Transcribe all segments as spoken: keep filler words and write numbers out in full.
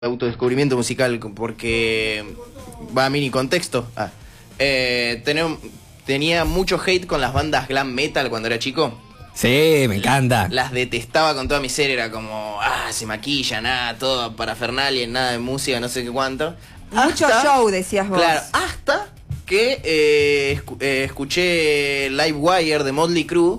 autodescubrimiento musical, porque va a mini contexto. Ah. Eh, tenía, tenía mucho hate con las bandas glam metal cuando era chico. Sí, me encanta. Las detestaba con toda mi ser, era como, ah, se maquilla, nada, todo parafernalia, nada de música, no sé qué cuánto. Mucho Hasta, show, decías vos. Claro, hasta que eh, escu eh, escuché Livewire de Motley Crue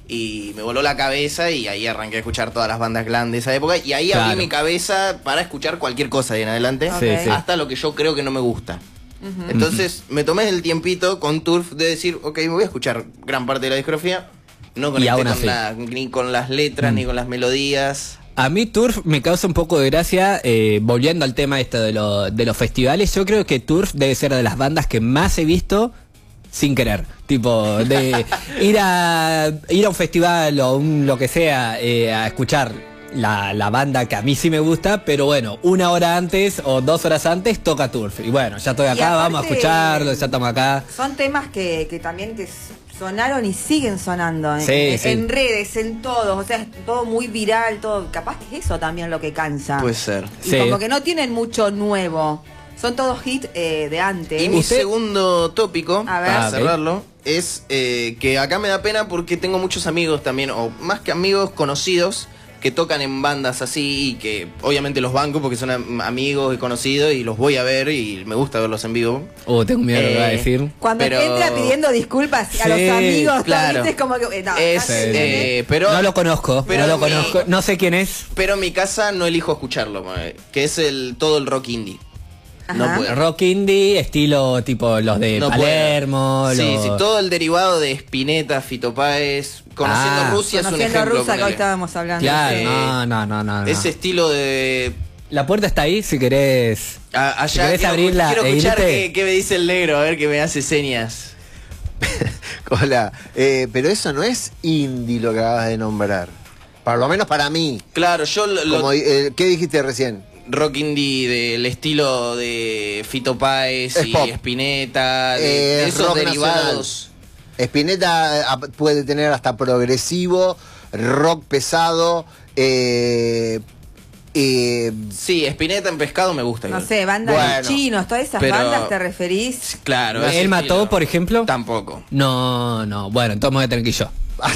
y me voló la cabeza y ahí arranqué a escuchar todas las bandas glam de esa época y ahí Claro. abrí mi cabeza para escuchar cualquier cosa de en adelante, Sí, sí. hasta lo que yo creo que no me gusta. Uh-huh. Entonces me tomé el tiempito con Turf de decir, ok, me voy a escuchar gran parte de la discografía. No conecté aún con así. la, ni con las letras, Mm. ni con las melodías. A mí Turf me causa un poco de gracia, eh, volviendo al tema este de, lo, de los festivales. Yo creo que Turf debe ser de las bandas que más he visto sin querer. Tipo, de ir a ir a un festival o un, lo que sea, eh, a escuchar la, la banda que a mí sí me gusta, pero bueno, una hora antes o dos horas antes toca Turf. Y bueno, ya estoy acá, aparte, vamos a escucharlo, ya estamos acá. Son temas que, que también te sonaron y siguen sonando en, Sí, en, sí. en redes, en todos, o sea, es todo muy viral, todo. Capaz que es eso también lo que cansa. Puede ser. Y Sí. como que no tienen mucho nuevo. Son todos hits eh, de antes. Y mi ¿Usted? segundo tópico, A ver. para Ah, ok. cerrarlo, es eh, que acá me da pena porque tengo muchos amigos también, o más que amigos conocidos, que tocan en bandas así y que obviamente los banco porque son am- amigos y conocidos y los voy a ver y me gusta verlos en vivo. Uh, tengo miedo de lo que va a Eh, decir. Cuando pero- te entra pidiendo disculpas a los Sí, amigos, claro. ¿viste? Es como que. eh, no, Es, acá se viene. eh, pero, no lo conozco, pero no lo mi- conozco, no sé quién es. pero en mi casa no elijo escucharlo, eh, que es el todo el rock indie. No Ajá. puedo. Rock indie, estilo tipo los de No Palermo. puedo. Sí, los- sí, todo el derivado de Spinetta, Fito Páez, conociendo Ah. Rusia es un Conociendo a ejemplo. Rusia, que hoy ponele. estábamos hablando. Claro, Eh, no, no, no, no. no. Ese estilo de... La puerta está ahí si querés. A- Si allá querés quiero, abrirla quiero e escuchar irte. qué, qué me dice el negro, a ver que me hace señas. Hola, eh, pero eso no es indie lo que acabas de nombrar. Por lo menos para mí. Claro, yo lo, lo- Como, eh, ¿qué dijiste recién? rock indie del estilo de Fito Páez Es y pop. Spinetta, de, Eh, de es esos rock derivados. Spinetta eh, puede tener hasta progresivo, rock pesado, eh, eh, Sí, Spinetta en Pescado me gusta. No igual. sé, bandas Bueno, de chinos, todas esas pero- bandas te referís. Claro. ese ¿Él mató, estilo. por ejemplo? Tampoco. No, no. Bueno, entonces me voy a tener que ir yo.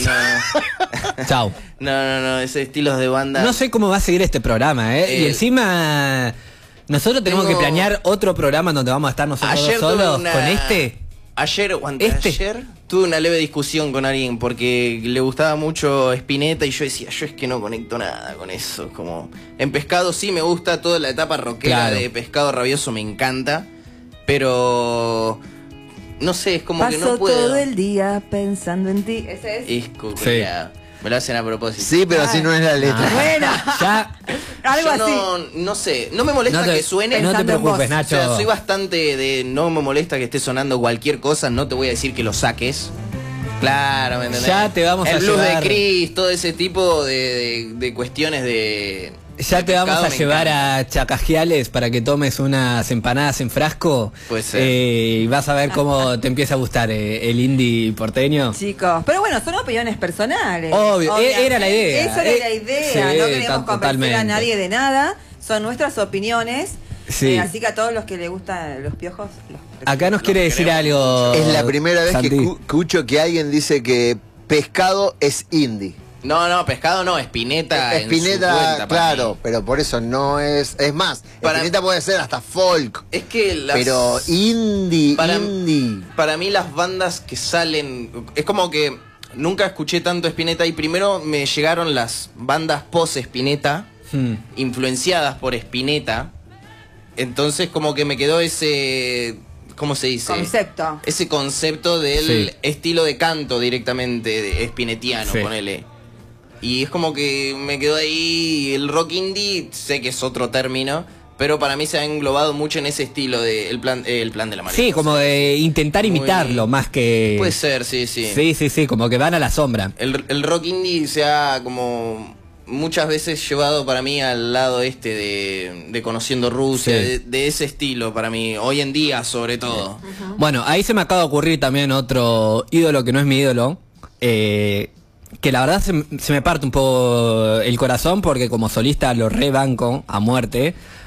No, Chao. no, no, no, ese estilo de banda. No sé cómo va a seguir este programa, ¿eh? y Eh, encima, nosotros tenemos tengo- que planear otro programa donde vamos a estar nosotros Ayer dos tuve solos una- con este. Ayer o antes de Este. ayer tuve una leve discusión con alguien porque le gustaba mucho Spinetta y yo decía, yo es que no conecto nada con eso. Como en Pescado sí me gusta toda la etapa rockera Claro. de Pescado Rabioso, me encanta, pero no sé, es como Paso que no puedo. todo el día pensando en ti. Ese es. Es cuculeado. Me lo hacen a propósito. sí, pero así no es la letra. Ah, Bueno. Ya, Algo Yo así. no, no sé, no me molesta no te, que suene. no te Pensando en preocupes, vos. O Nacho. sea, soy bastante de no me molesta que esté sonando cualquier cosa, no te voy a decir que lo saques. Claro, ¿me entendés? Ya te vamos El a blues llevar- de Chris, todo ese tipo de, de- de cuestiones de. Ya de te vamos pescado a me llevar encanta. a Chacajiales para que tomes unas empanadas en frasco. Puede ser. Eh, y vas a ver cómo te empieza a gustar eh, el indie porteño. Chicos, pero bueno, son opiniones personales. Obvio, e- Obviamente. era la idea. Esa era Eh, la idea, sí, no queremos to- convencer a totalmente. nadie de nada, son nuestras opiniones. Sí. Eh, así que a todos los que les gustan los piojos, los Acá nos quiere decir queremos algo. Es la primera vez que Santi. cu- escucho que alguien dice que Pescado es indie. No, no, pescado no, Spinetta. en su Spinetta, cuenta, para claro, mí. pero por eso no es. Es más, Para- Spinetta puede ser hasta folk. Es que las. Pero indie, Para- indie. Para mí las bandas que salen, es como que nunca escuché tanto Spinetta y primero me llegaron las bandas post Spinetta, Hmm. influenciadas por Spinetta, entonces como que me quedó ese, ¿cómo se dice? concepto. Ese concepto del Sí. estilo de canto directamente de spinettiano, Sí. ponele. Y es como que me quedó ahí el rock indie, sé que es otro término, pero para mí se ha englobado mucho en ese estilo de el plan, eh, el plan de la mariposa. Sí, como de intentar Muy- imitarlo más que. Puede ser, sí, sí. Sí, sí, sí, como que van a la sombra. El, el rock indie se ha como muchas veces llevado para mí al lado este de, de Conociendo Rusia, Sí. de, de ese estilo para mí, hoy en día sobre todo. Bueno, ahí se me acaba de ocurrir también otro ídolo que no es mi ídolo. Eh, que la verdad se, m- se me parte un poco el corazón porque como solista lo rebanco a muerte.